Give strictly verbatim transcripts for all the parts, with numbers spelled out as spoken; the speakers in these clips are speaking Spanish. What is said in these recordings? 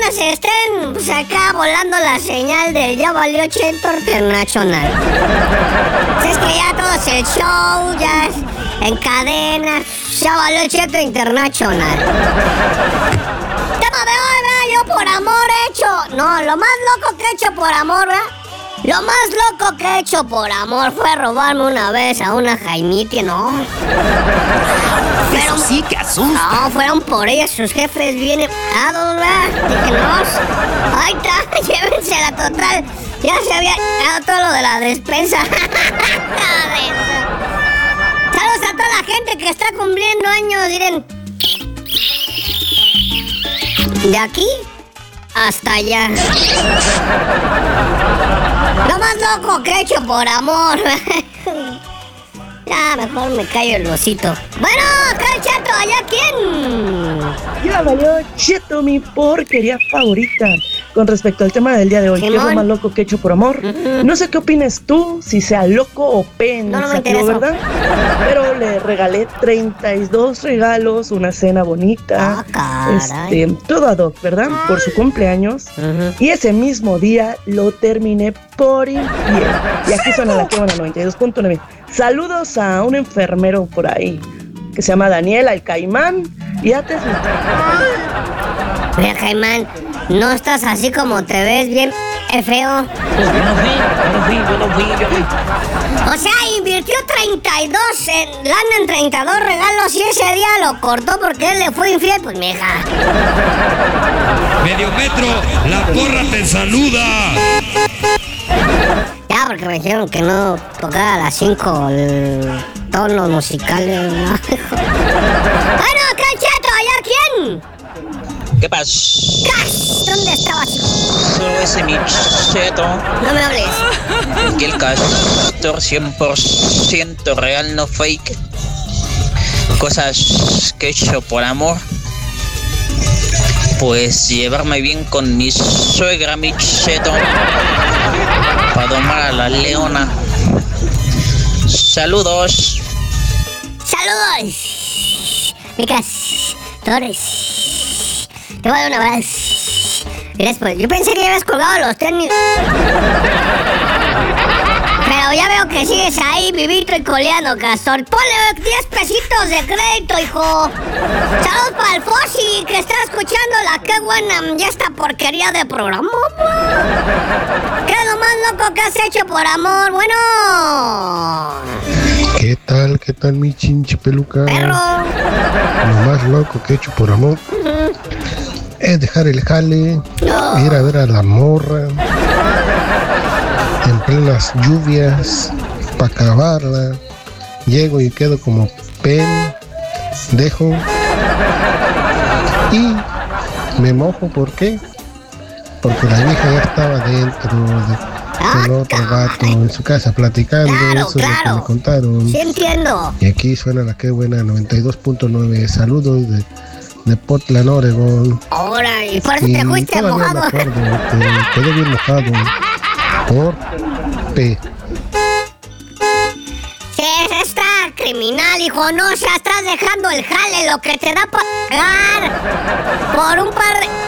les estén pues, acá volando la señal del Ya Valió Cheto Internacional. Es que ya todo es el show, ya es en cadena, Ya Valió Cheto Internacional. Tema de hoy, ¿verdad? Yo por amor he hecho... No, lo más loco que he hecho por amor, ¿verdad? Lo más loco que he hecho por amor fue robarme una vez a una Jaimiti, ¿no? Pero, Eso sí que asusta. No, fueron por ella, sus jefes vienen... Ah, ¿verdad? Dije, no, ahí está, llévensela total. Ya se había dado todo lo de la despensa. Saludos a toda la gente que está cumpliendo años, miren. De aquí hasta allá. Lo más loco que he hecho por amor. Ya, mejor me callo el osito. Bueno, acá el Cheto, ¿allá quién? Ya valió Cheto, mi porquería favorita. Con respecto al tema del día de hoy, ¿qué es lo más loco que he hecho por amor? Uh-huh. No sé qué opines tú, si sea loco o pensativo, no, no me interesa, ¿verdad? Pero le regalé treinta y dos regalos, una cena bonita, ah, este, todo ad hoc, ¿verdad? Por su cumpleaños. Uh-huh. Y ese mismo día lo terminé por infiel. Y aquí suena la que van a noventa y dos punto nueve. Saludos a un enfermero por ahí que se llama Daniel, al Caimán. Y ya te... Mira, Caimán, no estás así como te ves, bien eh, feo. Yo no fui, yo no fui, yo no fui, yo fui. O sea, invirtió treinta y dos en lana en treinta y dos regalos y ese día lo cortó porque él le fue infiel, pues mija. Medio metro, la porra te saluda. Ya, porque me dijeron que no tocaba a las cinco el tonos musicales, ¿no? Bueno, acá el Cheto, ¿allá quién? ¿Qué pasó? ¿Dónde estabas? Solo ese mi Cheto. No me hables. Que el castor cien por ciento real, no fake. Cosas que he hecho por amor. Pues llevarme bien con mi suegra, mi Cheto. Para domar a la leona. Saludos. Saludos. Micas, Torres. Te voy a dar un abrazo. Gracias, pues. Yo pensé que ya habías colgado los tenis. Pero ya veo que sigues ahí, vivito y coleando, Castor. Ponle diez pesitos de crédito, hijo. Saludos para el Fossi, que está escuchando la qué buena ya esta porquería de programa. ¿Qué es lo más loco que has hecho por amor? Bueno. ¿Qué tal? ¿Qué tal, mi chinche peluca? Perro. Lo más loco que he hecho por amor uh-huh. es dejar el jale, no. ir a ver a la morra en plenas lluvias para acabarla. Llego y quedo como pen, dejo y me mojo. ¿Por qué? Porque la vieja ya estaba dentro de con otro gato en su casa platicando. Claro, eso claro. es lo que me contaron. Sí, entiendo. Y aquí suena la que buena noventa y dos punto nueve. Saludos de, de Portland, Oregon. Ahora, y por eso te fuiste mojado. Me acuerdo, que quedé bien mojado por P. Sí, está criminal, hijo. No, o sea, estás dejando el jale, lo que te da para pagar por un par de...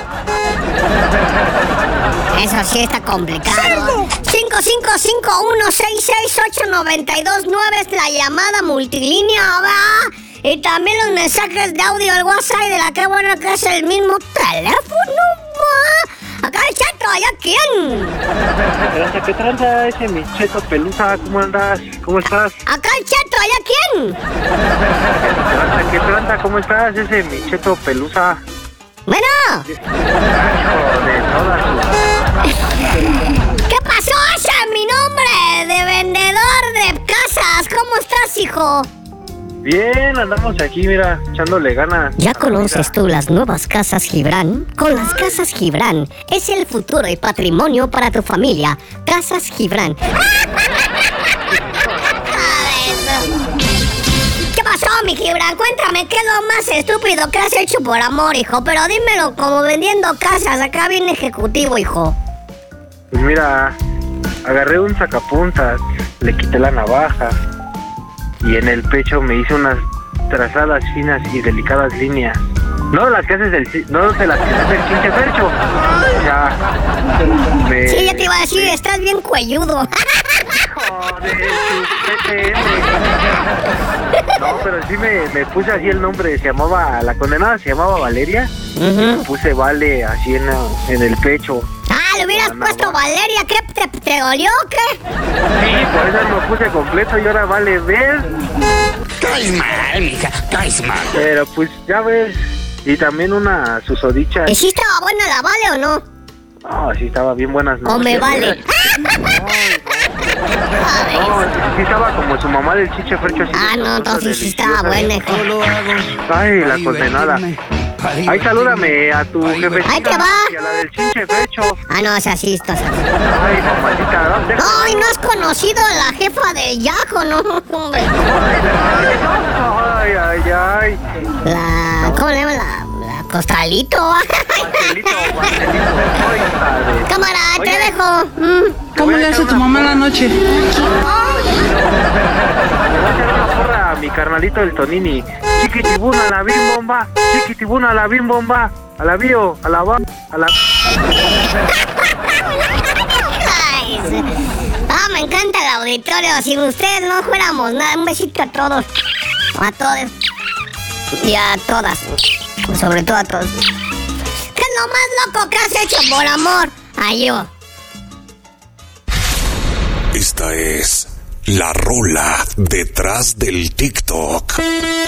Eso sí está complicado. cinco cinco cinco uno seis seis ocho nueve dos nueve es la llamada multilínea, ¿va? Y también los mensajes de audio al WhatsApp de la que buena que es el mismo teléfono, ¿va? Acá el Cheto, ¿allá quién? ¿Qué tranza, qué tranza ese mi Cheto Pelusa? ¿Cómo andas? ¿Cómo estás? Acá el Cheto, ¿allá quién? ¿Qué tranza, qué tranza? ¿Cómo estás ese mi Cheto Pelusa? Bueno. Hijo de todas sus... ¿Qué pasó? Ese es mi nombre de vendedor de casas. ¿Cómo estás, hijo? Bien, andamos aquí, mira, echándole ganas. ¿Ya conoces tú las nuevas casas Gibran? Con las casas Gibran es el futuro y patrimonio para tu familia. Casas Gibran. ¿Qué pasó, mi Gibran? Cuéntame, ¿qué es lo más estúpido que has hecho por amor, hijo? Pero dímelo como vendiendo casas, acá bien ejecutivo, hijo. Pues mira, agarré un sacapuntas, le quité la navaja y en el pecho me hice unas trazadas finas y delicadas líneas. No, las que haces del... No, de las que haces del Chinche Fercho. O sea... Me... Sí, ya te iba a decir, estás bien cuelludo. Joder, chupete. No, pero sí me, me puse así el nombre. Se llamaba... La condenada se llamaba Valeria. Uh-huh. Me puse Vale así en, en el pecho. Ah, le hubieras no, puesto no, Valeria. ¿Qué? ¿Te, te dolió o qué? Sí, por eso me puse completo y ahora Vale, ¿ves? Caes mal, mija, caes mal. Pero pues, ya ves... Y también una susodicha. ¿Y sí estaba buena la Vale o no? No, sí estaba bien buenas. No, o me vale. No, no. no, sí estaba como su mamá del Chinche Fercho. Así ah, no, entonces sí estaba buena, hijo. Ay, la condenada. Ay, salúdame a tu jefecita. Ahí te va. Y a la del Chinche Fercho. Ah, no, es así, estás así. Ay, mamacita. ¿Dónde? Ay, no has conocido a la jefa del Yajo, ¿no? Ay, ay, ay. La... ¿Cómo le llaman? La... la Costalito. Marcelito, Marcelito. Ay, padre. Cámara, te Oye, dejo. Mm. ¿Cómo le hace tu mamá en la noche? Le voy a hacer una porra a mi carnalito el Tonini. Chiquitibuna a la bim bomba. Chiquitibuna a la bim bomba. A la bio, a la va, a la... Ay, sí. Ah, me encanta el auditorio. Sin ustedes no fuéramos nada. Un besito a todos. A todos. Y a todas. Sobre todo a todos. ¿Qué es lo más loco que has hecho por amor? Ay, yo. Esta es la rola detrás del TikTok.